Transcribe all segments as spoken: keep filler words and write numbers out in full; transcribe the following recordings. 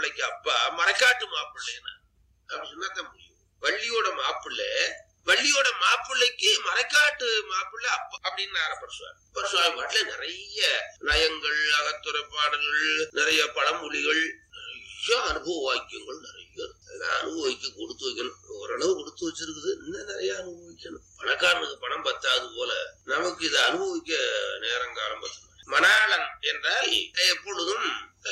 மாப்பிள்ளைக்கு அப்பா மறைக்காட்டு மாப்பிள்ளைன்னு அப்படி சொன்னாதான் முடியும். வள்ளியோட மாப்பிள்ளை வள்ளியோட மாப்பிள்ளைக்கு மறைக்காட்டு மாப்பிள்ளை அப்பா அப்படின்னு பரசுவாமி. பரசுவாமி பாட்டுல நிறைய நயங்கள், அகத்துறை பாடல்கள், நிறைய பழமொழிகள், நிறைய அனுபவ வாக்கியங்கள் நிறைய அதெல்லாம் அனுபவிக்க கொடுத்து வைக்கணும். ஓரளவு கொடுத்து வச்சிருக்குது, இன்னும் நிறைய அனுபவிக்கணும். பணக்காரனுக்கு பணம் பத்தாது போல நமக்கு இதை அனுபவிக்க நேரங்காலம் பத்தணும். மணாளன் என்றால் எப்பொழுதும்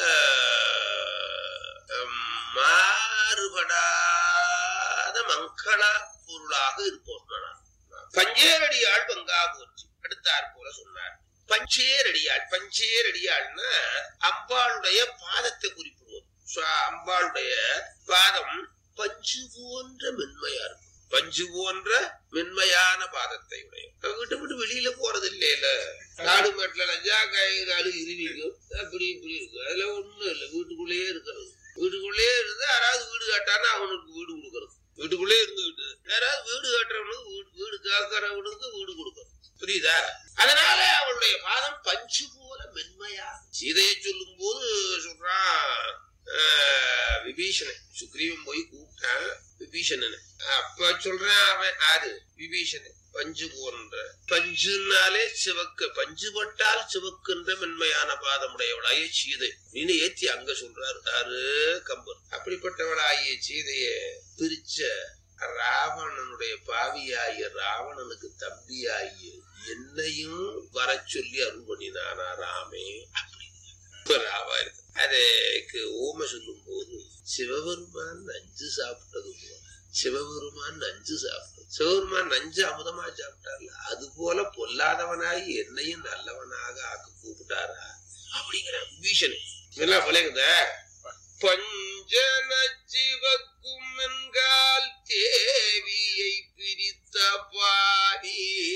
மாறுபடாத மங்கள பொருளாக இருப்போம். பஞ்சேரடியாள் பங்கா போச்சு அடுத்தாற் போல சொன்னார். பஞ்சேரடியாள் பஞ்சேரடியாள்னா அம்பாளுடைய பாதத்தை குறிப்பிடுவது. அம்பாளுடைய பாதம் பஞ்சு போன்ற மென்மையா இருக்கும். பஞ்சு போன்ற மென்மையான பாதத்தை உடைய விட்டு விட்டு வெளியில போறது இல்லையில. காடு மேட்டுல லஞ்சா காய் காலு இருவிக்கும் அப்படி இப்படி இருக்கு. அதுல ஒண்ணும் இல்லை, வீட்டுக்குள்ளேயே இருக்கிறது. வீட்டுக்குள்ளேயே இருந்து யாராவது வீடு காட்டானா அவனுக்கு வீடு கொடுக்கறது. வீட்டுக்குள்ளே இருந்துகிட்டு யாராவது வீடு காட்டுறவனுக்கு வீடு காக்கிறவனுக்கு வீடு கொடுக்கறது. புரியுதா? அதனால அவளுடைய பாதம் பஞ்சு போல மென்மையா. சீதையை சொல்லும் போது சொல்றான் விபீஷணன். சுக்ரீவன் போய் கூப்பிட்டான் விபீஷணன். அப்ப சொல்றான் அவன் யாரு? விபீஷணன். பஞ்சு போன்ற பஞ்சுனாலே சிவக்கு, பஞ்சு பட்டால் சிவக்குன்ற மென்மையான பாதமுடையவளாய சீதை நீனு ஏத்தி அங்க சொல்றாரு யாரு? கம்பர். அப்படிப்பட்டவளாகிய சீதைய பிரிச்ச ராவணனுடைய பாவியாகிய ராவணனுக்கு தம்பியாகிய என்னையும் வர சொல்லி அருள் பண்ணினானா ராமே அப்படின்னு ராவா இருக்கு. அதுக்கு ஓம சொல்லும் போது சிவபெருமான் நஞ்சு சாப்பிட்டது போல, சிவபெருமான் நஞ்சு சாப்பிட்டது, சிவபெருமான் நஞ்சு அமுதமா சாப்பிட்டார்ல, அது போல பொல்லாதவனாகி என்னையும் நல்லவனாக ஆக்க கூப்பிட்டாரா அப்படிங்கிற பீஷன் எல்லாம் பழகுத. பஞ்சன சிவக்கும் என்கால் தேவியை பிரித்த பாடி,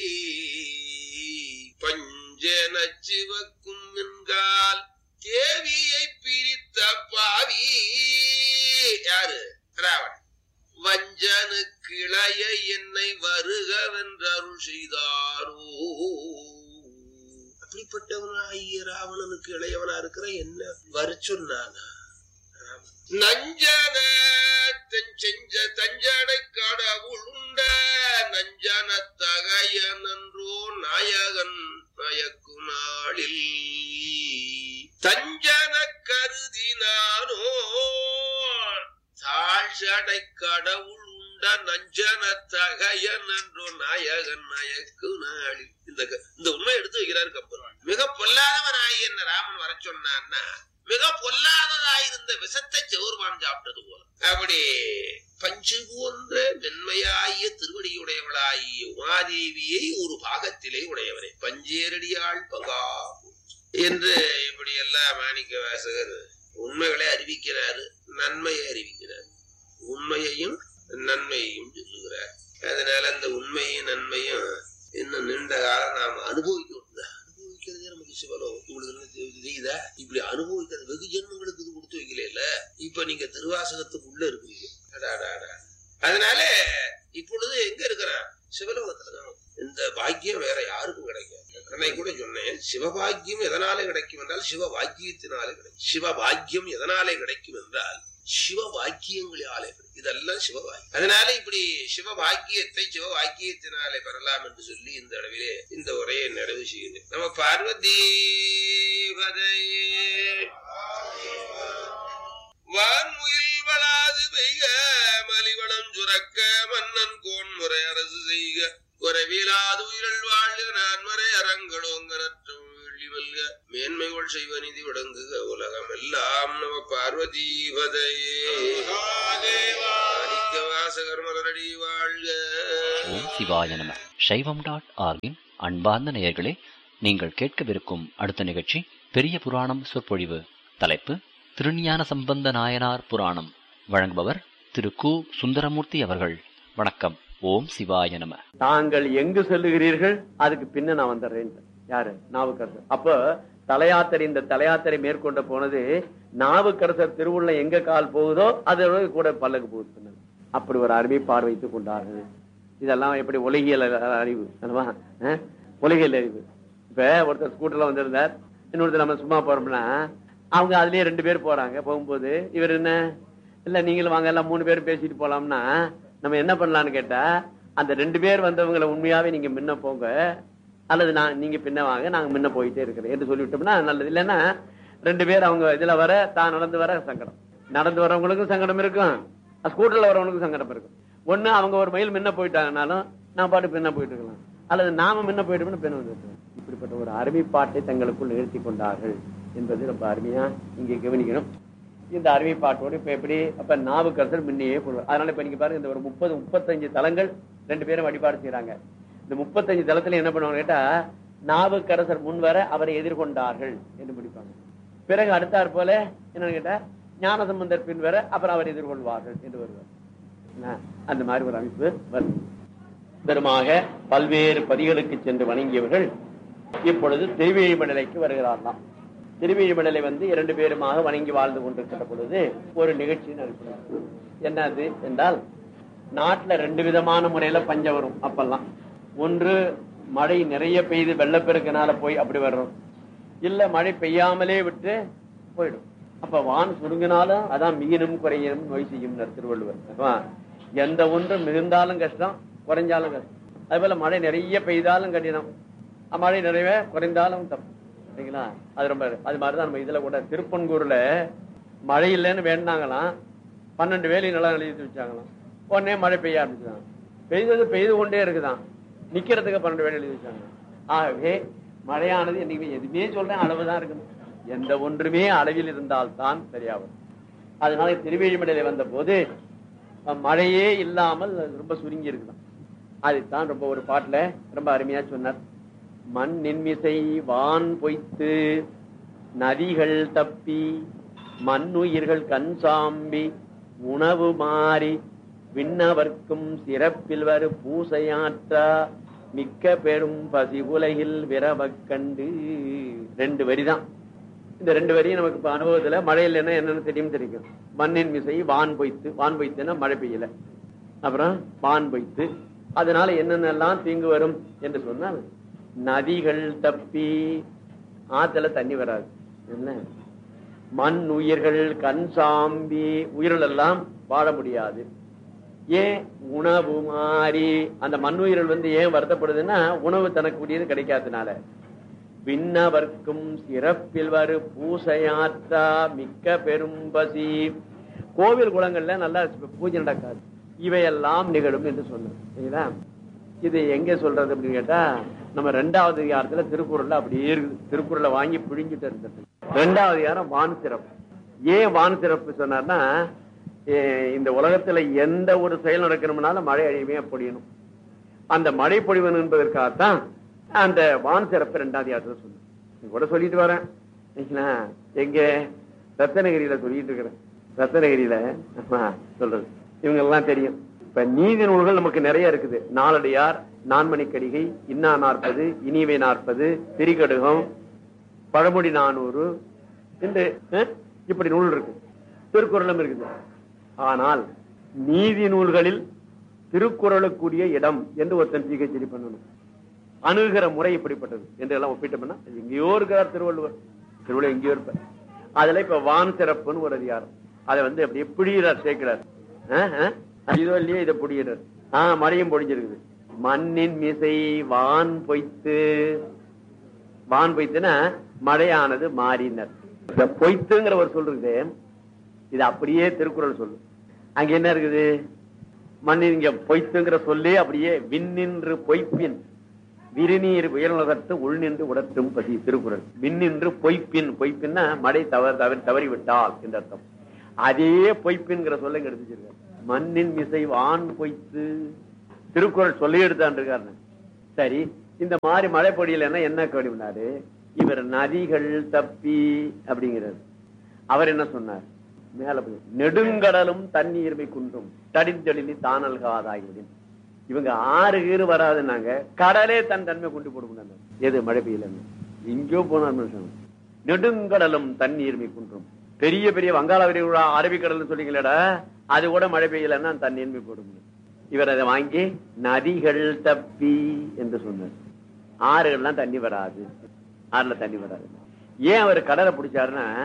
பஞ்சன சிவக்கும் என்கால் தேவியை பிரித்த பாவி யாரு? ராவணன். வஞ்சனு கிளைய என்னை வருகவென்று அருள் செய்தாரோ. அப்படிப்பட்டவனாகிய ராவணனுக்கு இளையவனா இருக்கிற என்ன வர சொன்னானா? நஞ்சன செஞ்ச தஞ்சடை கடவுள் உண்ட நஞ்சன தகைய நன்றோ நாயகன் மயக்கு நாளில் தஞ்சன கருதினானோ தாழ்சடை கடவுள் உண்ட நஞ்சன தகைய நன்றோ நாயகன் மயக்கு நாளில். இந்த இந்த உண்மை எடுத்து வைக்கிறாரு கம்பர். மிக பொல்லாதவனாகி என்ன ராமன் வர சொன்னான்னா மிக பொல்லாததாயிருந்த விஷத்தை சிவபெருமான் சாப்பிட்டது போல. அப்படி பஞ்சு போன்ற மென்மையாகிய திருவடியுடையவளாகிய உமாதேவியை ஒரு பாகத்திலே உடையவரே பஞ்சேரடியாள் பகா என்று இப்படி எல்லாம் மாணிக்க வாசகர் உண்மைகளை அறிவிக்கிறாரு, நன்மையை அறிவிக்கிறார், உண்மையையும் நன்மையையும் சொல்லுகிறார். அதனால அந்த உண்மையும் நன்மையும் இன்னும் நீண்ட காலம் நாம அனுபவிக்கணும். அனுபவிக்கிறதே நமக்கு சிவலோகம். உங்களுக்கு தெரியுதா? இப்படி அனுபவிக்கிறது வெகு ஜென்மங்களுக்கு இது கொடுத்து வைக்கல. இப்ப நீங்க திருவாசகத்துக்குள்ள இருக்கிறீங்க. அதனால இப்பொழுது எங்க இருக்கிறான்? சிவலோகத்துலதான். இந்த பாக்கியம் வேற யாருக்கும் கிடைக்கும். அன்னைக்கு கூட சொன்னேன், சிவபாக்கியம் எதனாலே கிடைக்கும் என்றால் சிவ வாக்கியத்தினாலே கிடைக்கும். சிவபாக்கியம் எதனாலே கிடைக்கும் என்றால் சிவ வாக்கியங்களாலே. இதெல்லாம் சிவபாக்கியம். அதனால இப்படி சிவ வாக்கியத்தை சிவ வாக்கியத்தினாலே பெறலாம் என்று சொல்லி இந்த அளவிலே இந்த உரையை நிறைவு செய்கிறேன். நம்ம பார்வதி வான்முயில் வளாது பெய்க மலிவளம் சுரக்க மன்னன் கோன் முறை அரசு செய்க குறைவிலாது உயிரல் வாழ்க நான்மறை அரங்களோங்கனற்ற வெள்ளி மேன்மைகள் செய்வ நிதி விளங்குக உலகம் எல்லாம். நம பார்வதி பதையே வாசகர் மலரடி வாழ்க. ஓம் சிவாய நம. சைவம் டாட் ஆர்கின் அன்பார்ந்த நேயர்களே, நீங்கள் கேட்கவிருக்கும் அடுத்த நிகழ்ச்சி பெரிய புராணம் சொற்பொழிவு. தலைப்பு திருஞான சம்பந்த நாயனார் புராணம். வழங்குபவர் திரு கு சுந்தரமூர்த்தி அவர்கள். வணக்கம். ஓம் சிவாய நம. தாங்கள் எங்கு செல்லுகிறீர்கள்? அதுக்கு பின்ன நான் வந்துடுறேன். யாரு? நாவுக்கரசர். அப்ப தலையாத்திரை, இந்த தலையாத்திரை மேற்கொண்ட போனது நாவுக்கரசர் திருவுள்ள எங்க கால் போகுதோ அதோட கூட பல்லக்கு போகுது. அப்படி ஒரு அருமை பார்வைத்துக் கொண்டார்கள். இதெல்லாம் எப்படி ஒலிகியல் அறிவு, ஒலிகியல் அறிவு. இப்ப ஒருத்தர் ஸ்கூட்டர்ல வந்திருந்தார், இன்னொருத்தர் நம்ம சும்மா போறோம்னா அவங்க அதுலயே ரெண்டு பேர் போறாங்க. போகும்போது இவர் என்ன இல்ல நீங்களும் வாங்க எல்லாம் மூணு பேரும் பேசிட்டு போலாம்னா நம்ம என்ன பண்ணலாம்னு கேட்டா, அந்த ரெண்டு பேர் வந்தவங்களை உண்மையாவே நீங்க முன்ன போங்க, அல்லது நான் நீங்க பின்ன வாங்க, நாங்க முன்ன போயிட்டே இருக்கிறேன் என்று சொல்லிவிட்டோம்னா நல்லது. இல்லைன்னா ரெண்டு பேர் அவங்க இதுல வர தான் நடந்து வர சங்கடம், நடந்து வரவங்களுக்கும் சங்கடம் இருக்கும், ஸ்கூட்டர்ல வரவங்களுக்கும் சங்கடம் இருக்கும். ஒண்ணு அவங்க ஒரு மைல் முன்ன போயிட்டாங்கனாலும் நான் பாட்டு பின்ன போயிட்டு இருக்கலாம், அல்லது நாம முன்ன போயிட்டோம்னு பின்ன வந்து. இப்படிப்பட்ட ஒரு அருமைப்பாட்டை தங்களுக்குள் நிகழ்த்தி கொண்டார்கள் என்பது ரொம்ப அருமையா இங்கே கவனிக்கணும். இந்த அருமைப்பாட்டோடு இப்ப எப்படி அப்ப நாவுக்கரசர் முன்னையே போடுவார். அதனால இப்ப நீங்க பாருங்க, இந்த ஒரு முப்பது முப்பத்தஞ்சு தலங்கள் ரெண்டு பேரும் வழிபாடு செய்யறாங்க. இந்த முப்பத்தஞ்சு தலத்துல என்ன பண்ணுவாங்க கேட்டா, நாவுக்கரசர் முன்வர அவரை எதிர்கொண்டார்கள் என்று முடிப்பாங்க. பிறகு அடுத்தாற் போல என்னன்னு கேட்டா, ஞானசம்பந்தர் பின்வர அப்புறம் அவர் எதிர்கொள்வார்கள் என்று வருவார். அந்த மாதிரி ஒரு அமைப்பு வரும். பெருமாக பல்வேறு பதிகளுக்கு சென்று வணங்கியவர்கள் இப்பொழுது திருவேழிமலைக்கு வருகிறார்களாம். திருவேழிமலை வந்து இரண்டு பேருமாக வணங்கி வாழ்ந்து கொண்டிருக்கிற பொழுது ஒரு நிகழ்ச்சி நடக்கிறது. என்னது என்றால், நாட்டுல ரெண்டு விதமான முறையில பஞ்சம் வரும். அப்பெல்லாம் ஒன்று மழை நிறைய பெய்து வெள்ளப்பெருக்கினால போய் அப்படி வர்றோம், இல்ல மழை பெய்யாமலே விட்டு போயிடும். அப்ப வான் சுருங்கினாலும் அதான் மிகினும் குறையினும் நோய் செய்யும் திருவள்ளுவர். எந்த ஒன்று மிகுந்தாலும் கஷ்டம், குறைஞ்சாலும் கஷ்டம். அது போல மழை நிறைய பெய்தாலும் கடினம், மழை நிறைய குறைந்தாலும் தப்பு. சரிங்களா? அது ரொம்ப அது மாதிரிதான் நம்ம இதுல கூட திருப்பன்கூர்ல மழை இல்லைன்னு வேண்டாங்களாம், பன்னெண்டு வேலி நிலம் எழுதி வச்சாங்களாம். உடனே மழை பெய்ய ஆரம்பிச்சுதான், பெய்தது பெய்து கொண்டே இருக்குதான், நிக்கிறதுக்கு பன்னெண்டு வேலி எழுதி வச்சாங்க. ஆகவே மழையானது என்னைக்குமே எதுவுமே சொல்றேன் அளவுதான் இருக்கணும், எந்த ஒன்றுமே அளவில் இருந்தால்தான் சரியாகும். அதனால திருவேழிமலையில வந்த போது மழையே இல்லாமல் ரொம்ப சுருங்கி இருக்குதான். அதுதான் ரொம்ப ஒரு பாட்டுல ரொம்ப அருமையா சொன்னார். மண் நின்மிசை வான் பொய்த்து நதிகள் தப்பி மண்ணுயிர்கள் கண் சாம்பி உணவு மாறி விண்ணவர்க்கும் சிறப்பில் வரு பூசையாற்றா மிக்க பெரும் பசி உலகில் விரவக் கண்டு. ரெண்டு வரிதான். இந்த ரெண்டு வரியும் நமக்கு இப்ப அனுபவத்துல மழை இல்லைன்னா என்னன்னு தெரியும் தெரியும். மண்ணின் மிசை வான் பொய்த்து, வான் பொய்த்துன்னா மழை பெய்யல, அப்புறம் வான் பொய்த்து, அதனால என்னென்னலாம் தீங்கு வரும் என்று சொன்னால், நதிகள் தப்பி ஆத்துல தண்ணி வராது, என்ன மண் உயிர்கள் கண் சாம்பி உயிர்கள் எல்லாம் வாழ முடியாது. ஏன்? உணவு மாறி, அந்த மண்ணுயிர்கள் வந்து ஏன் வருத்தப்படுதுன்னா உணவு தனக்கூடியது கிடைக்காதனால. விண்ணவர்க்கும் சிறப்பில் வரு பூசையாற்றா மிக்க பெரும் பசி. கோவில் குளங்கள்ல நல்லா பூஜை நடக்காது, இவையெல்லாம் நிகழும் என்று சொன்னோம். இது எங்க சொல்றது அப்படின்னு கேட்டா, நம்ம ரெண்டாவது அதிகாரத்துல திருக்குறள்ல அப்படியே இருக்குது. திருக்குறளை வாங்கி பிழிஞ்சிட்டு இருந்தது. ரெண்டாவது அதிகாரம் வான் சிறப்பு. ஏன் வான் சிறப்பு சொன்னார்னா, இந்த உலகத்துல எந்த ஒரு செயல் நடக்கணும்னாலும் மழை அழிவே பொழியணும். அந்த மழை பொழிவன் என்பதற்காகத்தான் அந்த வான் சிறப்பு ரெண்டாவது அதிகாரத்துல சொன்ன கூட சொல்லிட்டு வரேன். எங்க ரத்தனகிரியில சொல்லிட்டு இருக்கிறேன். ரத்தனகிரியில சொல்றது இவங்க எல்லாம் தெரியும். இப்ப நீதி நூல்கள் நமக்கு நிறைய இருக்குது. நாலடியார், நான்மணிக்கடிகை, இன்னா நாற்பது, இனிவை நாற்பது, திரிகடுகம், பழமொழி நானூறு என்று இப்படி நூல் இருக்கு. திருக்குறளும் இருக்குது. ஆனால் நீதி நூல்களில் திருக்குறளுக்குரிய இடம் என்று ஒருத்தன் பிஹெச்டி பண்ணணும். அணுகிற முறை இப்படிப்பட்டது என்று எல்லாம் ஒப்பிட்டோம்னா எங்கேயோ இருக்கிறார் திருவள்ளுவர். திருவள்ளுவர் எங்கேயோ இருப்பார். அதுல இப்ப வான் சிறப்புன்னு ஒரு அதிகாரம். அதை வந்து அப்படி புடிகிறார், சேர்க்கிறார். இதோ இல்லையே இதை புடிகிறார். ஆஹ் மழையும் பொழிஞ்சிருக்குது. மண்ணின் மிசை வான் பொய்த்து. வான் பொய்த்துனா மழையானது மாறினர். இந்த பொய்த்துங்கிற ஒரு சொல் இருக்குது, இது அப்படியே திருக்குறள் சொல்லு. அங்க என்ன இருக்குது? மண்ணின் இங்க பொய்த்துங்கிற சொல்லி அப்படியே விண்ணின்று பொய்ப்பின் விரிநீர் உயர்நகர்த்து உள் நின்று உடற்றும் பசி. திருக்குறள். விண்ணின்று பொய்ப்பின், பொய்ப்பின்னா மழை தவறு தவறி தவறிவிட்டால் என்று அர்த்தம். அதே பொய்ப்பின்கிற சொல்ல இங்க எடுத்துச்சிருக்காரு. மண்ணின் மிசை வான் பொய்த்து திருக்குறள் சொல்லி எடுத்தான் இருக்காரு. சரி, இந்த மாதிரி மழை பொழியலன்னா என்ன கடினாரு? இவர் நதிகள் தப்பி அப்படிங்கிறார். அவர் என்ன சொன்னார்? மேல நெடுங்கடலும் தண்ணீர்மை குன்றும் தடிந்தெழிலி தானல்காதாகிவிடும். இவங்க ஆறு கீறு வராதுன்னாங்க, கடலே தன் தன்மை கொண்டு போடுங்க. எது மழை பெய்யலன்னு எங்கேயோ போனார். நெடுங்கடலும் தண்ணீர்மை குன்றும், பெரிய பெரிய வங்காள விரிகுடா அரபிக்கடல் சொல்லிங்களா, அது கூட மழை பெய்யலன்னா தண்ணீர்மை போடுங்க. இவர் அதை வாங்கி நதிகள் தப்பி என்று சொன்னார். ஆறுகள்லாம் தண்ணி வராது, ஆறுல தண்ணி வராது. ஏன் அவர் கடலை பிடிச்சாருன்னா,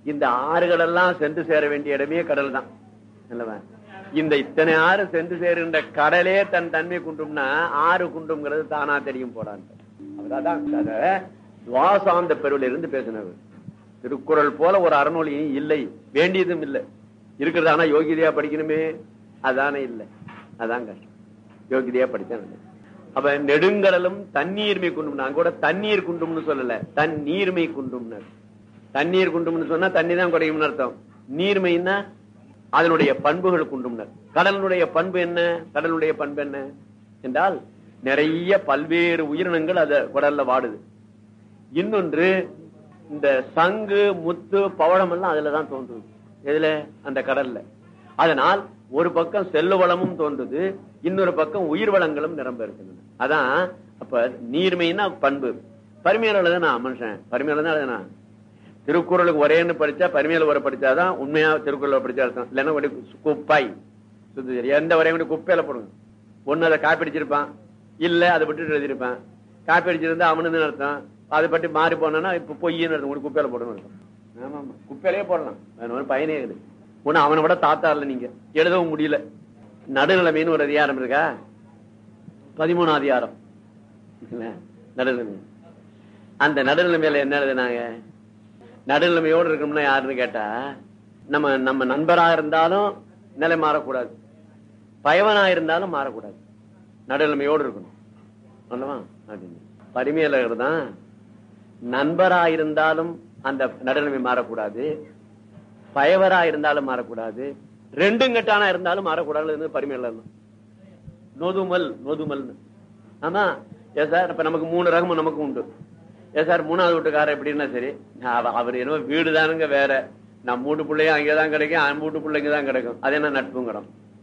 இந்த ஆறுகள் எல்லாம் சென்று சேர வேண்டிய இடமே கடல் தான். இந்த இத்தனை ஆறு சென்று சேருகின்ற கடலே தன் தன்மை குண்டும்னா ஆறு குண்டும்ங்கிறது தானா தெரியும் போடான்னு. அதான் துவாசாந்த பெருவில் இருந்து பேசினவர். திருக்குறள் போல ஒரு அறநூல் இல்லை, வேண்டியதும் இல்லை. இருக்கிறது ஆனா யோகிதையா படிக்கணுமே, அதானே இல்லை. அதான் கஷ்டம். யோகிதையா படிச்சா. அப்ப நெடுங்கடலும் தண்ணீர்மை குண்டும், நான் கூட தண்ணீர் குண்டும்னு சொல்லல, தண்ணீர்மை குண்டும். தண்ணீர் குண்டும்னு சொன்னா தண்ணி தான் குறையும்னு அர்த்தம். நீர்மைன்னா அதனுடைய பண்புகள் குண்டும். கடலுடைய பண்பு என்ன? கடலுடைய பண்பு என்ன என்றால் நிறைய பல்வேறு உயிரினங்கள் அத கடல்ல வாடுது. இன்னொன்று இந்த சங்கு முத்து பவளம் எல்லாம் அதுலதான் தோன்றுது. எதுல? அந்த கடல்ல. அதனால் ஒரு பக்கம் செல்ல வளமும் தோன்றுது, இன்னொரு பக்கம் உயிர் வளங்களும் நிரம்ப இருக்கின்றன. அதான் அப்ப நீர்மைன்னா பண்பு. பரிமையில எழுதுனா மனுஷன் பரிமையில தான் எழுதுனா. திருக்குறளுக்கு ஒரேன்னு படிச்சா பரிமையில உரை படிச்சாதான் உண்மையா திருக்குறள் படிச்சா அர்த்தம். இல்லைன்னா குப்பாய் சுத்தி எந்த வரையும் குப்பையில போடுங்க. ஒன்னு அதை காப்பிடிச்சிருப்பான், இல்ல அதை விட்டுட்டு எழுதியிருப்பான். காப்பி அடிச்சிருந்தா அவனு அர்த்தம், அதை பற்றி மாறி போனா இப்ப பொய்ன்னு அர்த்தம். ஒரு குப்பையில போடணும் அர்த்தம். ஆமா ஆமா, குப்பையிலேயே போடலாம், பயனே இருக்குது. ஒண்ணு அவனை விட தாத்தா இல்ல, நீங்க எழுதவும் முடியல. நடுநிலைமைன்னு ஒரு அதிகாரம் இருக்கா, பதிமூணு அதிகாரம் நடுநிலைமை. அந்த நடுநிலைமையில என்ன எழுதுனாங்க? நடுநிலைமையோடு இருக்கணும்னா யாருன்னு கேட்டா, நம்ம நம்ம நண்பராக இருந்தாலும் நிலை மாறக்கூடாது, பயவனா இருந்தாலும் மாறக்கூடாது, நடுநிலைமையோடு இருக்கணும். பரிமையாளர் தான் நண்பரா இருந்தாலும் அந்த நடுநிலைமை மாறக்கூடாது, பயவரா இருந்தாலும் மாறக்கூடாது, ரெண்டும் கட்டானா இருந்தாலும் மாறக்கூடாது. பரிமையாளர் நொதுமல் நொதுமல். ஆமா ஏ சார், இப்ப நமக்கு மூணு ரகமும் நமக்கு உண்டு. ஏ சார் மூணாவது வீட்டுக்காரர் எப்படின்னா சரி, அவர் என்ன வீடு தானுங்க வேற, நம்ம வீட்டு பிள்ளையும் அங்கேதான் கிடைக்கும், அவன் வீட்டு பிள்ளைங்க தான் கிடைக்கும், அது என்ன நட்புங்கிறோம்.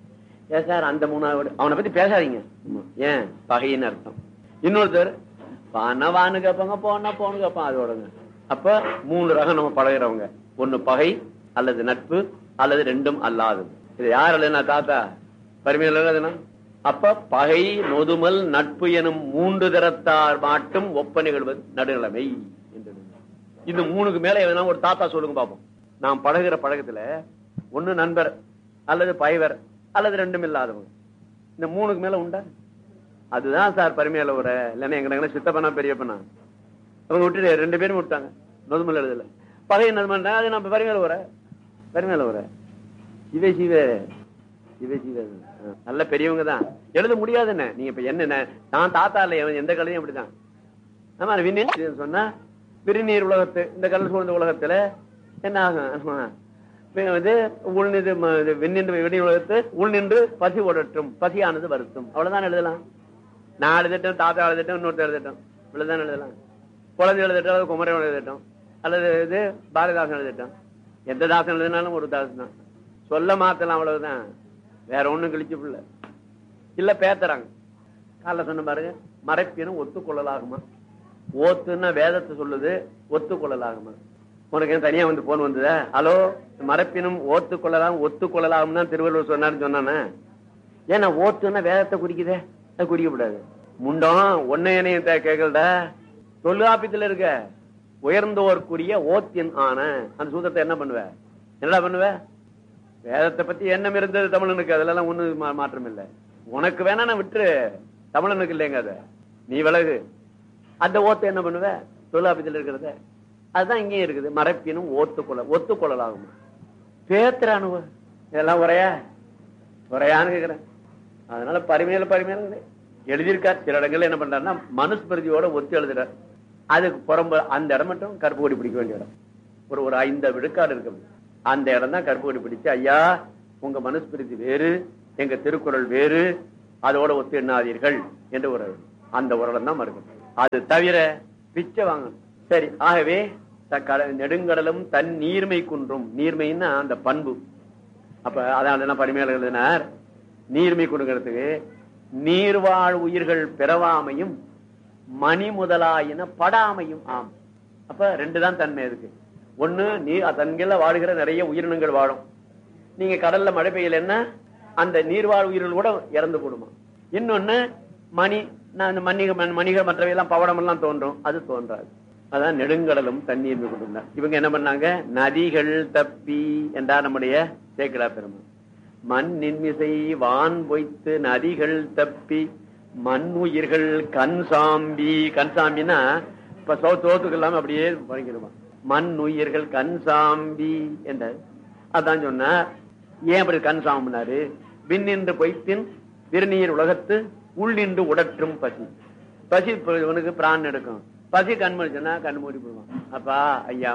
ஏ சார் அந்த மூணாவது அவனை பத்தி பேசாதீங்க, ஏன் பகையின்னு அர்த்தம். இன்னொருத்தர் பானா வானு கேட்பாங்க, போனா போனு கேட்பான், அதோடங்க. அப்ப மூணு ரகம் நம்ம பழகிறவங்க, ஒண்ணு பகை அல்லது நட்பு அல்லது ரெண்டும் அல்லாதது. இது யார் அல்லதுன்னா தாத்தா பரிமையில. அப்ப பகை நொதுமல் நட்பு எனும் மூன்று தரத்தார் மாட்டும் ஒப்ப நிகழ்வது நடுநிலைமை என்று. இந்த மூணுக்கு மேல எதனா ஒரு தாத்தா சொல்லுங்க பாப்போம். நாம் பழகிற பழக்கத்துல ஒண்ணு நண்பர் அல்லது பயவர் அல்லது ரெண்டும் இல்லாதவங்க, இந்த மூணுக்கு மேல உண்டா? அதுதான் சார் பரிமையில ஒரு. இல்லைன்னா எங்க சித்தப்பனா பெரியப்பனா அவங்க விட்டுட்டு ரெண்டு பேரும் விட்டாங்க, நொதுமல் எழுதல. பகை நதுமல் அது நம்ம பரிமையில வர பரிமையில வர சிவே சிவே சிவே சிவே நல்ல பெரியவங்க தான் எழுத முடியாதுன்னு. நீங்க இப்ப என்ன, நான் தாத்தா இல்ல, எந்த கலையும் அப்படிதான். ஆமா விண்ணீர் சொன்னா விரிநீர் உலகத்து, இந்த கடல் சூழ்ந்த உலகத்துல என்ன ஆகும் வந்து உள்நின்று விண்ணின்று விண்ணீர் உலகத்து உள்நின்று பசி ஓடட்டும், பசியானது வருத்தும், அவ்வளவுதான் எழுதலாம். நான் எழுதிட்டேன், தாத்தா எழுதிட்டேன், இன்னொருத்தர் எழுதிட்டோம், இவ்வளவுதான் எழுதலாம். குழந்தை எழுதிட்டோம், அல்லது குமரன் எழுதிட்டோம், அல்லது இது பாரதிதாசன் எழுதிட்டோம். எந்த தாசன் எழுதினாலும் ஒரு தாசன் தான், சொல்ல மாத்தலாம், அவ்வளவுதான். வேற ஒண்ணும் கிழிச்சு பிள்ளை இல்ல பேத்துறாங்க. காலைல சொன்ன பாருங்க, மறைப்பினும் ஒத்துக்கொள்ளலாகுமா? ஓத்துன்னா வேதத்தை சொல்லுது, ஒத்துக்கொள்ளலாகுமா? உனக்கு தனியா வந்து போன் வந்தத, ஹலோ மறைப்பினும் ஓத்துக்கொள்ளலாம் ஒத்துக்கொள்ளலாம் தான் திருவள்ளுவர் சொன்னாருன்னு சொன்னானே. ஏன்னா ஓத்துன்னா வேதத்தை குறிக்குதே, அது குறிக்கப்படாது. முண்டம் ஒன்னையனையும் கேட்கலடா, தொல்காப்பியத்துல இருக்க உயர்ந்தோர்க்குரிய ஓத்தின் ஆன அந்த சூத்திரத்தை என்ன பண்ணுவ, என்னடா பண்ணுவ? வேதத்தை பத்தி எண்ணம் இருந்தது தமிழனுக்கு, அதெல்லாம் ஒண்ணு மாற்றம் இல்லை. உனக்கு வேணா நான் விட்டுரு, தமிழனுக்கு இல்லைங்க, அத நீ விலகு. அந்த ஓத்தை என்ன பண்ணுவ? தொல்காப்பியத்தில் இருக்கிறத அதுதான் இங்கேயும் இருக்குது. மறைப்பினும் ஓத்துக்கொள்ள ஒத்துக்கொள்ளலாகும். பேத்துறானுவ இதெல்லாம் உரையா உரையான்னு கேக்குறேன். அதனால பரிமையில பரிமையில எழுதியிருக்கார். சில இடங்கள்ல என்ன பண்றாருன்னா மனுஸ்மிருதியோட ஒத்து எழுதுறார். அதுக்கு புறம்பு அந்த இடம் மட்டும் கருப்பு கொடி பிடிக்க வேண்டிய இடம், ஒரு ஒரு ஐந்து விழுக்காடு இருக்கு. அந்த இடம் தான் கருப்பு கொடி பிடிச்சு, ஐயா உங்க மனுஸ்மிருதி வேறு, எங்க திருக்குறள் வேறு, அதோட ஒத்து எண்ணாதீர்கள் என்று ஒரு அந்த உரடம் தான் மறுக்கும். அது தவிர பிச்சை வாங்கணும். சரி, ஆகவே நெடுங்கடலும் தன் நீர்மை குன்றும், நீர்மைன்னா அந்த பண்பு. அப்ப அதான் பரிமையாளர் எழுதினார், நீர்மை குன்றுங்கிறதுக்கு நீர்வாழ் உயிர்கள் பிறவாமையும் மணி முதலாயின படாமையும் ஆம். அப்ப ரெண்டு தான் தன்மை இருக்கு. ஒண்ணு நீர் தன்கள்ல வாழுகிற நிறைய உயிரினங்கள் வாழும். நீங்க கடல்ல மழை பெய்யல என்ன அந்த நீர்வாழ் உயிர்கள் கூட இறந்து போடுமா. இன்னொன்னு மணி, மணிகள் மற்றவையெல்லாம் பவடம் எல்லாம் தோன்றும், அது தோன்றாது. அதான் நெடுங்கடலும் தண்ணீர் கொண்டிருந்தார். இவங்க என்ன பண்ணாங்க? நதிகள் தப்பி என்றார் நம்முடைய சேக்கிழா பெருமான். மண்ணின் மிசை வான் பொய்த்து நதிகள் தப்பி மண் உயிர்கள் கண் சாம்பி. கண் சாம்பின்னா இப்ப சோ தோத்துக்கு இல்லாம அப்படியே வழங்கிடுவான். மண் உயிர்கள் கண் சாம்பி என்ற அதான் சொன்ன. ஏன் அப்படி கண் சாம்பினாரு? விண்ணின்று பொய்த்தின் திருநீர் உலகத்து உள்ளின்று உடற்றும் பசி. பசி இவனுக்கு பிரான் எடுக்கும். பசி கண்மணி சொன்னா கண் மூடி போடுவான். அப்பா ஐயா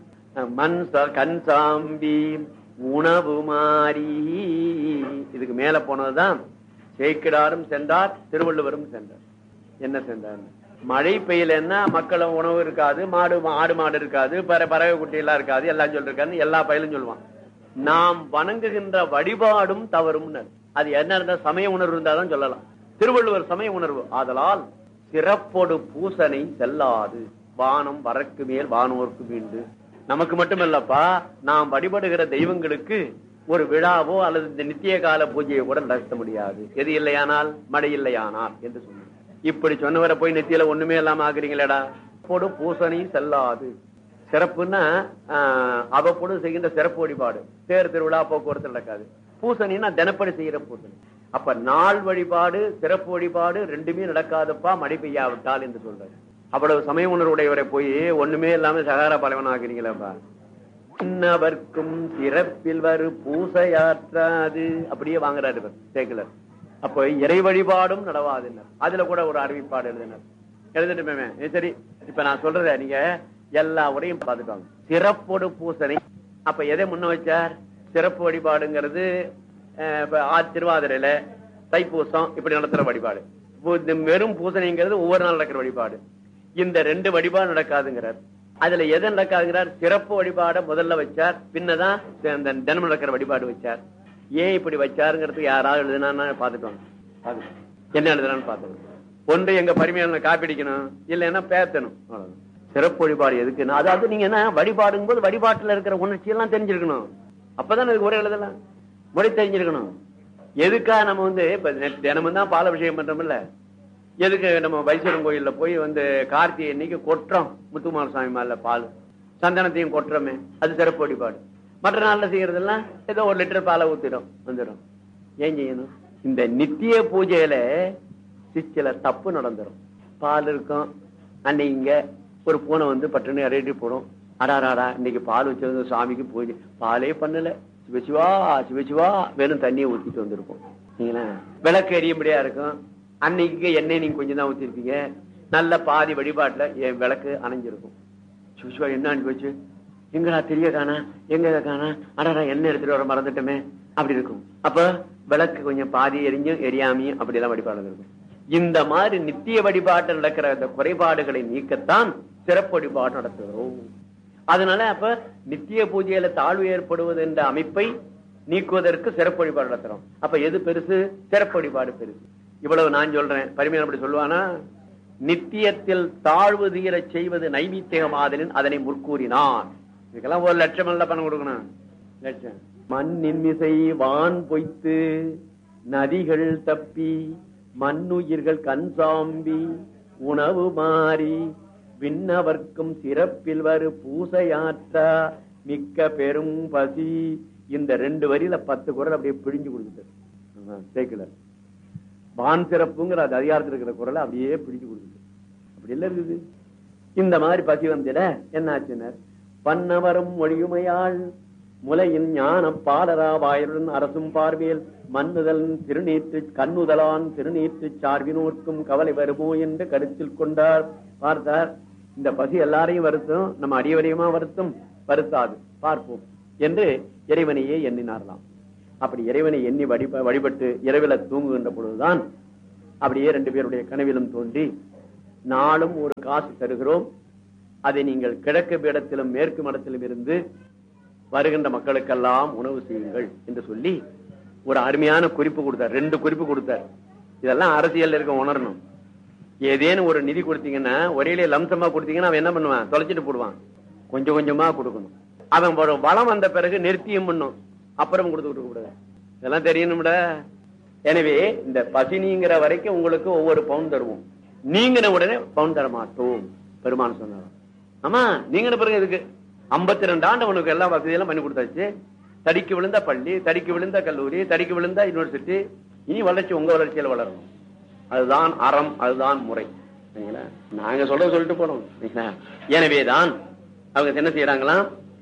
மண் கண் சாம்பி உணவு மாறி. இதுக்கு மேல போனதுதான் சேக்கிடாரும் சென்றார், திருவள்ளுவரும் சென்றார். என்ன சென்றார்? மழை பெய்யலன்னா மக்களும் உணவு இருக்காது, மாடு ஆடு மாடு இருக்காது, பறவை குட்டி எல்லாம் இருக்காது, எல்லாம் சொல்லிருக்காரு. எல்லா பயிலும் சொல்லுவான். நாம் வணங்குகின்ற வழிபாடும் தவறும். அது என்ன இருந்தா சமய உணர்வு இருந்தாதான் சொல்லலாம். திருவள்ளுவர் சமய உணர்வு ஆதலால் சிறப்பொடு பூசனை செல்லாது வானம் வரக்கு மேல் வானோர்க்கு மீண்டு. நமக்கு மட்டுமல்லப்பா, நாம் வழிபடுகிற தெய்வங்களுக்கு ஒரு விழாவோ அல்லது இந்த நித்திய கால பூஜையை கூட நடத்த முடியாது. எது இல்லையானால் மழை இல்லையானால் என்று சொன்னார். இப்படி சொன்னவரை போய் நெத்தியில ஒண்ணுமே இல்லாம ஆக்குறீங்களேடா. பொடு பூசனை செல்லாது. சிறப்புன்னா அவ்வப்பொடு செய்கின்ற சிறப்பு வழிபாடு, தேர் திருவிழா போக்குவரத்து நடக்காது. பூசணின்னா தினப்படி செய்யற பூசணி. அப்ப நாள் வழிபாடு சிறப்பு வழிபாடு ரெண்டுமே நடக்காதப்பா மழை பெய்யாவிட்டால் என்று சொல்றாரு. அவ்வளவு சமய உணர்வுடையவரை போய் ஒண்ணுமே இல்லாம சகாரா பலவன் ஆகிறீங்களப்பா. இன்னவர்க்கும் சிறப்பில் வரு பூசையாற்றாது அப்படியே வாங்குறாரு சேக்கிலர். அப்ப இறை வழிபாடும் நடவாதுன்னார். அதுல கூட ஒரு அறிவிப்பாடு எழுதினார். எழுதிட்டுமே சரி. இப்ப நான் சொல்றத நீங்க எல்லா உரையும் பார்த்துட்டாங்க. சிறப்போடு பூசனை. அப்ப எதை முன்ன வச்சார்? சிறப்பு வழிபாடுங்கிறது திருவாதிரையில தைப்பூசம் இப்படி நடத்துற வழிபாடு. வெறும் பூசணைங்கிறது ஒவ்வொரு நாள் நடக்கிற வழிபாடு. இந்த ரெண்டு வழிபாடு நடக்காதுங்கிறார். அதுல எது நடக்காதுங்கிறார்? சிறப்பு வழிபாட முதல்ல வச்சார், பின்னதான் தினம் நடக்கிற வழிபாடு வச்சார். ஏன் இப்படி வச்சாருங்கிறது யாராவது எழுதுனா பாத்துட்டோம். என்ன எழுதுறான்னு பாத்துக்கணும். ஒன்று எங்க பரிமையான காப்பிடிக்கணும், இல்லைன்னா பேத்தணும். சிறப்பு வழிபாடு எதுக்குன்னா அதாவது நீங்க என்ன வழிபாடுங்க போது வழிபாட்டுல இருக்கிற உணர்ச்சி எல்லாம் தெரிஞ்சிருக்கணும். அப்பதான் அதுக்கு ஒரே எழுதலாம் மொழி தெரிஞ்சிருக்கணும். எதுக்கா நம்ம வந்து இப்ப தினமும் தான் பால் அபிஷேகம் பண்றோம் இல்ல, எதுக்கு நம்ம வைசூரம் கோயில்ல போய் வந்து கார்த்திகை அன்னைக்கு கொட்டுறோம் முத்துமார சாமி மேல பால் சந்தனத்தையும் கொட்டுறோமே, அது சிறப்பு வழிபாடு. மற்ற நாள்ல செய்யறதெல்லாம் ஏதோ ஒரு லிட்டர் பாலை ஊத்திடும் வந்துடும். ஏன் செய்யணும்? இந்த நித்திய பூஜையில சில தப்பு நடந்துடும். பால் இருக்கும், அன்னைக்கு ஒரு பூனை வந்து பட்டுன்னு இறையிட்டு போடும். அடாராடா இன்னைக்கு பால் வச்சிருந்த சாமிக்கு பூஜை, பாலே பண்ணல, சிவசிவா சிவசிவா வெறும் தண்ணியை ஊத்திட்டு வந்திருப்போம். விளக்கு எரியும்படியா இருக்கும். அன்னைக்கு எண்ணெய் நீங்க கொஞ்சம் தான் ஊத்திருப்பீங்க. நல்ல பாதி வழிபாட்டுல என் விளக்கு அணைஞ்சிருக்கும். சிவசிவா என்ன அனுப்பி வச்சு எங்கடா தெரிய காணா எங்க காணா, அடாடா எண்ணெய் எடுத்துட்டு வர மறந்துட்டோமே அப்படி இருக்கும். அப்ப விளக்கு கொஞ்சம் பாதி எரிஞ்சும் எரியாமையும் அப்படி எல்லாம் வழிபாடு இருக்கும். இந்த மாதிரி நித்திய வழிபாட்டில் நடக்கிற அந்த குறைபாடுகளை நீக்கத்தான் சிறப்பு வழிபாடு நடத்துகிறோம். அதனால அப்ப நித்திய பூஜையில தாழ்வு ஏற்படுவது என்ற அமைப்பை நீக்குவதற்கு சிறப்பு வழிபாடு நடத்துறோம். அப்ப எது பெருசு? சிறப்பு வழிபாடு பெருசு. இவ்வளவு நான் சொல்றேன். பரிமையான அப்படி சொல்லுவானா, நித்தியத்தில் தாழ்வு தீர செய்வது நைமித்தியமாதலின் அதனை முற்கூறினான். இதுக்கெல்லாம் ஒரு லட்சம் நல்ல பணம் கொடுக்கணும். லட்சம். மண்ணின் மிசை வான் பொய்த்து நதிகள் தப்பி மண்ணுயிர்கள் கண் சாம்பி உணவு மாறி விண்ணவர்க்கும் சிறப்பில் வரு பூசையாற்றா மிக்க பெரும் பசி. இந்த ரெண்டு வரியில பத்து குரல் அப்படியே பிழிஞ்சு கொடுத்துட்டார் சேக்கிலர். வான் சிறப்புங்கிற அது அதிகாரத்தில் இருக்கிற குரலை அப்படியே பிடிச்சு கொடுக்குது. அப்படி இல்ல இருக்குது. இந்த மாதிரி பசி வந்திட என்ன ஆச்சுனர்? பன்னவரும் மொழியுமையாள் முலையின் ஞான பாலரா வாயுடன் அரசும் பார்வையில் மண்ணுதல் திருநீற்று கண்ணுதலான் திருநீற்று சார்பினோர்க்கும் கவலை வருமோ என்று கருத்தில் கொண்டார். பார்த்தார், இந்த பசி எல்லாரையும் வருத்தும், நம்ம அடியவரையுமா வருத்தும், வருத்தாது, பார்ப்போம் என்று இறைவனையே எண்ணினார்லாம். அப்படி இறைவனை எண்ணி வழிப வழிபட்டு இரவில தூங்குகின்ற பொழுதுதான் அப்படியே ரெண்டு பேருடைய கனவிலும் தோன்றி, நாளும் ஒரு காசு தருகிறோம், அதை நீங்கள் கிழக்கு பீடத்திலும் மேற்கு மடத்திலும் இருந்து வருகின்ற மக்களுக்கெல்லாம் உணவு செய்யுங்கள் என்று சொல்லி ஒரு அருமையான குறிப்பு கொடுத்தார். ரெண்டு குறிப்பு கொடுத்தார். இதெல்லாம் அரசியல் இருக்க உணரணும். ஏதேனும் ஒரு நிதி கொடுத்தீங்கன்னா ஒரே லம்சமா கொடுத்தீங்கன்னா அவன் என்ன பண்ணுவான்? தொலைச்சிட்டு போடுவான். கொஞ்சம் கொஞ்சமா கொடுக்கணும். அவன் ஒரு வளம் வந்த பிறகு நிறுத்தியும் பண்ணும், அப்புறம் கொடுத்து கொடுக்க கூடாது. இதெல்லாம் தெரியணும்ட. எனவே இந்த பசி நீங்கிற வரைக்கும் உங்களுக்கு ஒவ்வொரு பவுன் தருவோம், நீங்கின உடனே பவுன் தர மாட்டோம் பெருமான் சொன்னார். ஆமா நீங்க பிறகு இதுக்கு ஐம்பத்தி ரெண்டு ஆண்டு உனக்கு எல்லா வசதியெல்லாம் பண்ணி கொடுத்தாச்சு. தடிக்கு விழுந்த பள்ளி, தடிக்கு விழுந்த கல்லூரி, தடிக்கு விழுந்த யூனிவர்சிட்டி. இனி வளர்ச்சி உங்க வளர்ச்சியில வளரணும். அதுதான் அறம், அதுதான் முறை. நாங்க சொல்ற சொல்லிட்டு போறோம். எனவேதான் அவங்க என்ன செய்யறாங்களாம்,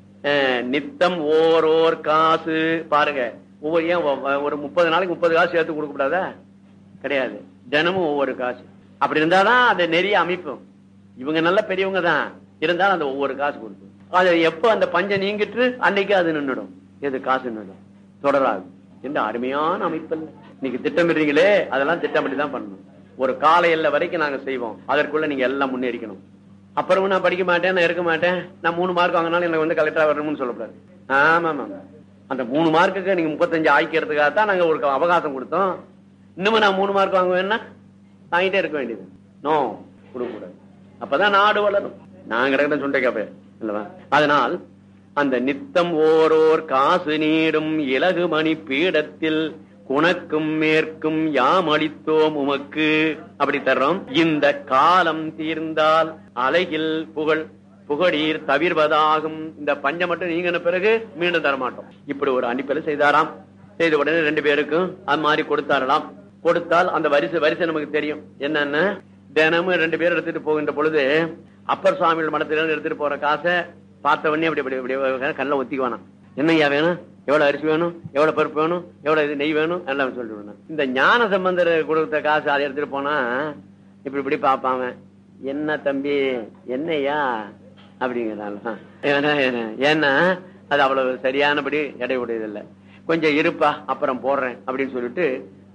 நித்தம் ஓரோர் காசு பாருங்க. ஒவ்வொரு ஏன் ஒரு முப்பது நாளைக்கு முப்பது காசு சேர்த்து கொடுக்க கூடாதா? கிடையாது. தினமும் ஒவ்வொரு காசு. அப்படி இருந்தாதான் அதை நெறிய அமைப்பும். இவங்க நல்ல பெரியவங்க தான் இருந்தாலும் அந்த ஒவ்வொரு காசு கொடுக்கும். அது எப்ப அந்த பஞ்சம் நீங்கிட்டு அன்னைக்கு அது நின்றுடும். எது காசு நின்றுடும், தொடராது. என்ற அருமையான அமைப்பு. இன்னைக்கு திட்டமிடுறீங்களே, அதெல்லாம் திட்டமிட்டுதான் பண்ணணும். ஒரு கால எல்லை வரைக்கும் நாங்க செய்வோம். அதற்குள்ள நீங்க எல்லாம் முன்னேறிக்கணும். அப்புறமும் நான் படிக்க மாட்டேன், நான் இருக்க மாட்டேன், நான் மூணு மார்க் வாங்கினாலும் எனக்கு வந்து கலெக்டரா வரணும்னு சொல்லக்கூடாது. ஆமா ஆமா, அந்த மூணு மார்க்குக்கு நீங்க முப்பத்தஞ்சு ஆய்க்கிறதுக்காகத்தான் நாங்க ஒரு அவகாசம் கொடுத்தோம். இன்னமும் நான் மூணு மார்க் வாங்குவேன்னா வாங்கிட்டே இருக்க வேண்டியது. நோ, கொடுக்க கூடாது. அப்பதான் நாடு வளரும். நான் கிடக்கிற சுண்டை காப்பே இல்லவா? அதனால் அந்த நித்தம் ஓரோர் காசு நீடும் இலகு மணி பீடத்தில் குணக்கும் மேற்கும் யாம் அளித்தோம் உமக்கு. அப்படி தர்றோம். இந்த காலம் தீர்ந்தால் அழகில் புகழ் புகழீர் தவிர்வதாகும். இந்த பஞ்சம் மட்டும் நீங்க பிறகு மீண்டும் தரமாட்டோம். இப்படி ஒரு அனுப்பலை செய்தாராம். செய்த உடனே ரெண்டு பேருக்கும் அது மாதிரி கொடுத்தாரலாம். கொடுத்தால் அந்த வரிசை வரிசை நமக்கு தெரியும். என்னன்னு தினமும் ரெண்டு பேரும் எடுத்துட்டு போகின்ற பொழுது அப்பர் சுவாமிகள் மடத்திலிருந்து எடுத்துட்டு போற காசை பார்த்த உடனே அப்படி அப்படி கண்ணில் ஒத்திக்குவானா. என்னையா வேணும், எவ்வளவு அரிசி வேணும், எவ்வளவு பருப்பு வேணும், எவ்வளவு இது நெய் வேணும் எல்லாம் சொல்லிட்டு. இந்த ஞான சம்பந்தர் கொடுத்த காசு அதை எடுத்துட்டு போனா இப்படி இப்படி பாப்பாங்க. என்ன தம்பி என்னையா அப்படிங்கிறான். ஏன்னா அது அவ்வளவு சரியானபடி எடை உடையதில்லை. கொஞ்சம் இருப்பா அப்புறம் போடுறேன் அப்படின்னு சொல்லிட்டு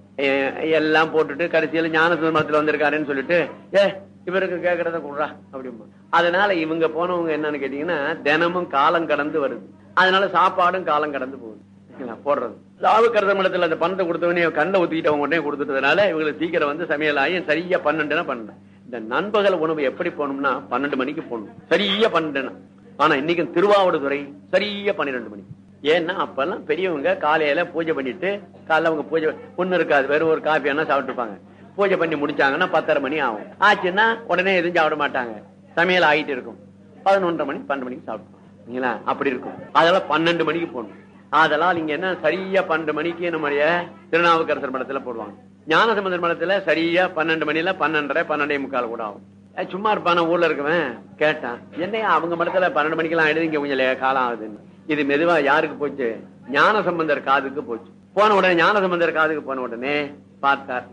எல்லாம் போட்டுட்டு கடைசியில ஞான சுதந்திரத்துல வந்திருக்காருன்னு சொல்லிட்டு ஏ இவருக்கு கேட்கறத கொடுறா அப்படிமா. அதனால இவங்க போனவங்க என்னன்னு கேட்டீங்கன்னா தினமும் காலம் கடந்து வருது. அதனால சாப்பாடும் காலம் கடந்து போகுது. போடுறது லாவுக்கரச மடத்துல அந்த பணத்தை கொடுத்தவனே கண்ணை ஊத்திக்கிட்டவங்க உடனே கொடுத்துட்டதுனால இவங்களுக்கு சீக்கிரம் வந்து சமையல் ஆகி சரியா பன்னெண்டுனா பன்னெண்டு. இந்த நண்பகல் உணவு எப்படி போகணும்னா பன்னெண்டு மணிக்கு போகணும். சரியா பன்னெண்டுனா. ஆனா இன்னைக்கு திருவாவடுதுறை சரியா பன்னிரெண்டு மணி. ஏன்னா அப்பெல்லாம் பெரியவங்க காலையில பூஜை பண்ணிட்டு காலைல அவங்க பூஜை ஒண்ணு இருக்காது, வெறும் ஒரு காஃபி என்ன சாப்பிட்டுருப்பாங்க. பூஜை பண்ணி முடிச்சாங்கன்னா பத்தரை மணி ஆகும். ஆச்சுன்னா உடனே எதுவும் சாப்பிட மாட்டாங்க. சமையல் ஆகிட்டு இருக்கும். பதினொன்றரை மணி பன்னெண்டு மணிக்கு சாப்பிடுவோம். அப்படி இருக்கும். அதெல்லாம் பன்னெண்டு மணிக்கு போகணும். அதெல்லாம் நீங்க என்ன சரியா பன்னெண்டு மணிக்கு நம்முடைய திருநாவுக்கரசர் மடத்துல போடுவாங்க. ஞானசம்பந்தர் மடத்துல சரியா பன்னெண்டு மணில பன்னெண்டரை பன்னெண்டே முக்கால் கூட ஆகும். சும்மா இருப்பான ஊர்ல இருக்குவேன் கேட்டான், என்னையா அவங்க மடத்துல பன்னெண்டு மணிக்கெல்லாம் ஆயிடுது, இங்க கொஞ்சம் காலம் ஆகுதுன்னு. இது மெதுவா யாருக்கு போச்சு? ஞான சம்பந்தர் காதுக்கு போச்சு. போன உடனே ஞான சம்பந்தர் காதுக்கு போன உடனே பார்த்தார்.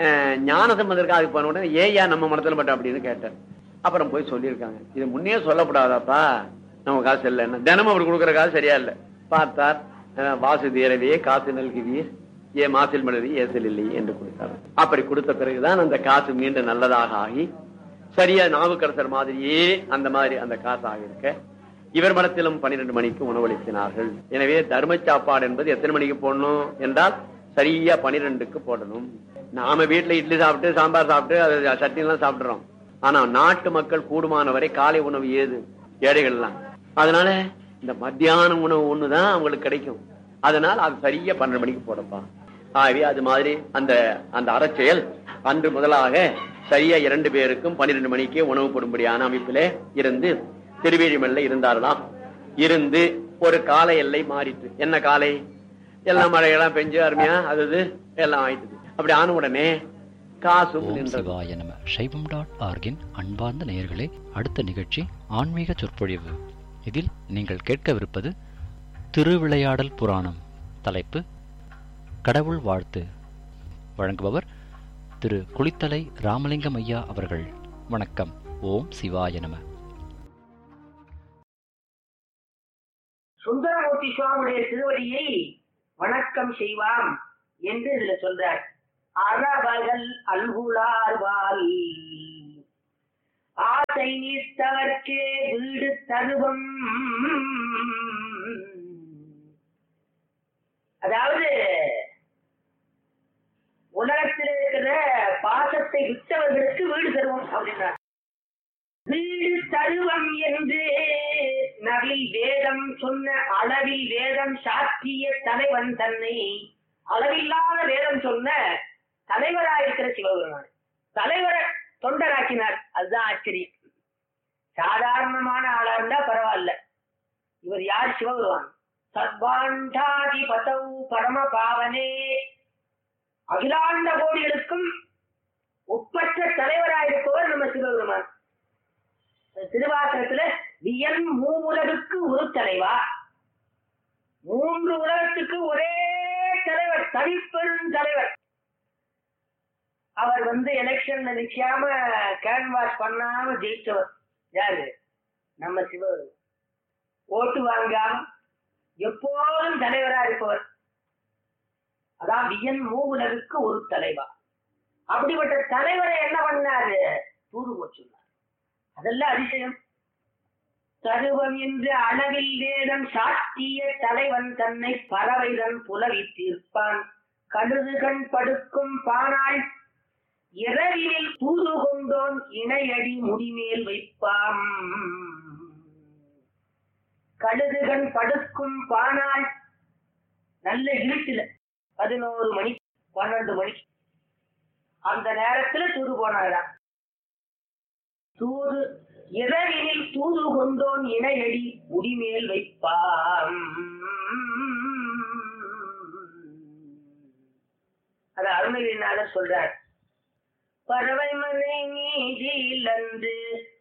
ஞான சம்பந்தர் காதுக்கு போன உடனே ஏயா நம்ம மடத்துல மட்டும் அப்படின்னு கேட்டார். அப்புறம் போய் சொல்லியிருக்காங்க, இது முன்னே சொல்லப்படாதாப்பா, நம்ம காசு இல்லைன்னா தினமும் அவர் கொடுக்குற காசு சரியா இல்லை. பார்த்தார். வாசு தீரவே காசு நல்குவீர், ஏ மாசில் மலரி ஏசல் இல்லை என்று கொடுத்தார். அப்படி கொடுத்த பிறகுதான் அந்த காசு மீண்டும் நல்லதாக ஆகி சரியா நாவுக்கரசர் மாதிரியே அந்த மாதிரி அந்த காசு ஆகியிருக்க இவர் மடத்திலும் பன்னிரண்டு மணிக்கு உணவளித்தினார்கள். எனவே தர்ம சாப்பாடு என்பது எத்தனை மணிக்கு போடணும் என்றால் சரியா பனிரெண்டுக்கு போடணும். நாம வீட்டுல இட்லி சாப்பிட்டு சாம்பார் சாப்பிட்டு அது சட்னி எல்லாம் சாப்பிடுறோம். ஆனா நாட்டு மக்கள் கூடுமான வரை காலை உணவு ஏது ஏழைகள் எல்லாம். அதனால இந்த மத்தியான உணவு ஒண்ணுதான் அவங்களுக்கு கிடைக்கும். அதனால அது சரியா பன்னெண்டு மணிக்கு போடப்பா. ஆகவே அது மாதிரி அந்த அந்த அறச்செயல் அன்று முதலாக சரியா இரண்டு பேருக்கும் பன்னிரண்டு மணிக்கு உணவு போடும்படியான அமைப்பிலே இருந்து திருவேழிமல்ல இருந்தாரலாம். இருந்து ஒரு காலை எல்லை மாறிட்டு, என்ன காலை எல்லாம் மழையெல்லாம் பெஞ்சு அருமையா அது எல்லாம் ஆயிட்டு. அப்படி ஆன உடனே காசும் சிவாய நம. சைவம் டாட் ஆர்கின் அன்பார்ந்த நேயர்களே, அடுத்த நிகழ்ச்சி ஆன்மீக சொற்பொழிவு. இதில் நீங்கள் கேட்கவிருப்பது திருவிளையாடல் புராணம். தலைப்பு கடவுள் வாழ்த்து. வழங்குபவர் திரு குளித்தலை ராமலிங்கம் ஐயா அவர்கள். வணக்கம். ஓம் சிவாய நம. சுந்தரமூர்த்தி சுவாமியுடைய திருவடியை வணக்கம் செய்வாம் என்று இதுல சொல்றார். அறவர்கள் அல்குலார்வால் ஆசை நீர்த்தவர்க்கே வீடு தருவம். அதாவது உலகத்தில் இருக்கிற பாசத்தை விட்டவர்களுக்கு வீடு தருவோம் அப்படின்னார். வீடு தருவம் என்று நவில் வேதம் சொன்ன அளவில் வேதம் சாத்திய தலைவன் தன்னை அளவில்லாத வேதம் சொன்ன தலைவராயிருக்கிற சிவபெருமான் தலைவரை தொண்டராக்கினார். அதுதான் ஆச்சரியம். சாதாரணமான ஆளா இருந்தா பரவாயில்ல. இவர் யார்? சிவபெருமான். சர்வாண்டாதி பதவு பரம பாவனே, அகிலாண்ட கோடிகளுக்கும் ஒப்பற்ற தலைவராயிருப்பவர் நம்ம சிவபெருமான். திருவாசகத்துல வியன் மூவுலகுக்கு ஒரு தலைவா, மூன்று உலகத்துக்கு ஒரே தலைவர், தனிப்பெரும் தலைவர். அவர் வந்து எலெக்ஷன்ல நிக்காம கேன்வாஸ் பண்ணாம ஜெயிச்சவர் யாரு? நம்ம சிவபெருமான். ஓட்டு வாங்காம எப்போதும் தலைவரா இருப்பவர். அதான் வியன் மூவுலகுக்கு ஒரு தலைவா. அப்படிப்பட்ட தலைவரை என்ன பண்ணாரு? தூது போச்சுள்ளார். அதெல்லாம் அதிசயம். தருவம் என்று அளவில் வேதம் சாத்திய தலைவன் தன்னை பறவைதன் புலவி தீர்ப்பான். கழுது கண் படுக்கும் பானாள் இரவினில் தூது கொண்டோன் இணையடி முடிமேல் வைப்பாம். கழுதுகண் படுக்கும் பானாள், நல்ல இருட்டுல பதினோரு மணி பன்னெண்டு மணிக்கு அந்த நேரத்துல தூது போனாரா. தூது இரவினில் தூது கொண்டோன் இணையடி முடிமேல் வைப்பாம். அத அருணகிரிநாதர் சொல்றார். பறவை மனை நீதில் அன்று